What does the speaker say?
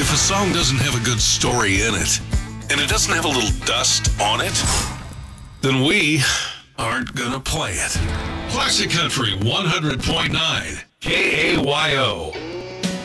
If a song doesn't have a good story in it, and it doesn't have a little dust on it, then we aren't gonna play it. Classic Country 100.9 KAYO.